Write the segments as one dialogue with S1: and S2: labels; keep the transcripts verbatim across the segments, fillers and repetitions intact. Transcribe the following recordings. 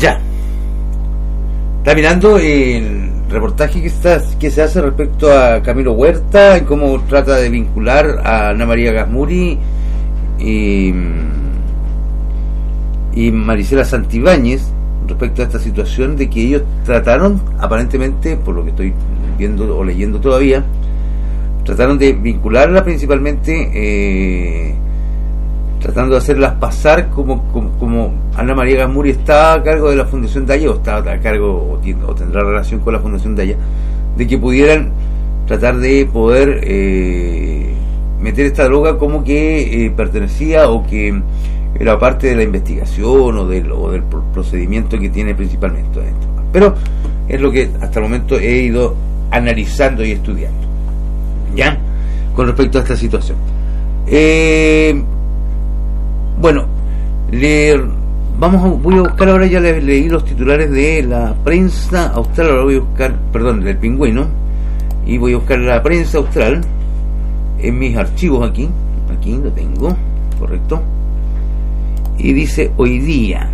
S1: Ya. Está mirando el reportaje que, está, que se hace respecto a Camilo Huerta y cómo trata de vincular a Ana María Gasmuri y, y Marisela Santibáñez respecto a esta situación de que ellos trataron, aparentemente, por lo que estoy viendo o leyendo todavía, trataron de vincularla principalmente eh, tratando de hacerlas pasar como, como, como Ana María Gasmuri está a cargo de la Fundación Daya, o está a cargo o, o tendrá relación con la Fundación Daya, de que pudieran tratar de poder eh, meter esta droga como que eh, pertenecía o que era parte de la investigación o del, o del procedimiento que tiene principalmente adentro. Pero es lo que hasta el momento he ido analizando y estudiando, ¿ya? Con respecto a esta situación. Eh, bueno, le, vamos a, voy a buscar ahora, ya les leí los titulares de la prensa austral, ahora voy a buscar, perdón, del Pingüino, y voy a buscar la prensa austral en mis archivos aquí, aquí lo tengo, correcto, y dice hoy día,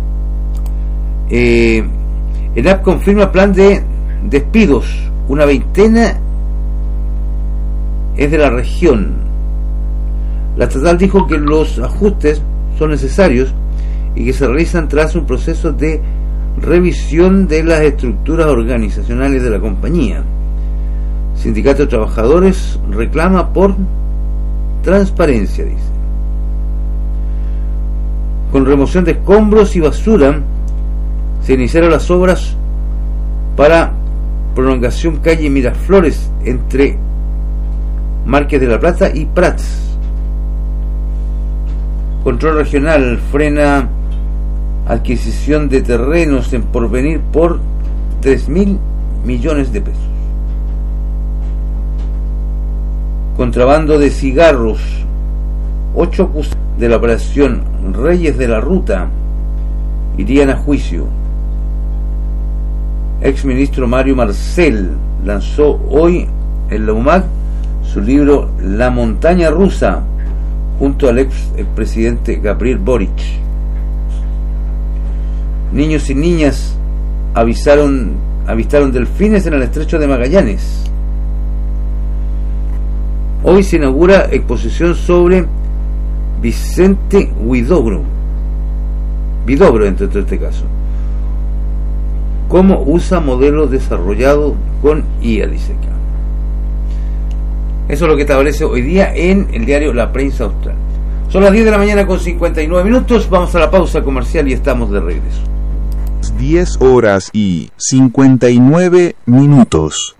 S1: eh, el E N A P confirma plan de despidos, una veintena es de la región. La estatal dijo que los ajustes son necesarios y que se realizan tras un proceso de revisión de las estructuras organizacionales de la compañía. Sindicato de Trabajadores reclama por transparencia, dice. Con remoción de escombros y basura se iniciaron las obras para prolongación calle Miraflores entre Márquez de la Plata y Prats. Control regional frena adquisición de terrenos en Porvenir por tres mil millones de pesos. Contrabando de cigarros, ocho acusados de la operación Reyes de la Ruta irían a juicio. Exministro Mario Marcel lanzó hoy en la U M A C su libro La montaña rusa junto al ex expresidente Gabriel Boric. Niños y niñas avisaron avistaron delfines en el estrecho de Magallanes. Hoy se inaugura exposición sobre Vicente Huidobro, Vidobro entre todo este caso. Cómo usa modelo desarrollado con I A, dice acá. Eso es lo que establece hoy día en el diario La Prensa Austral. Son las diez de la mañana con cincuenta y nueve minutos. Vamos a la pausa comercial y estamos de regreso.
S2: diez horas y cincuenta y nueve minutos.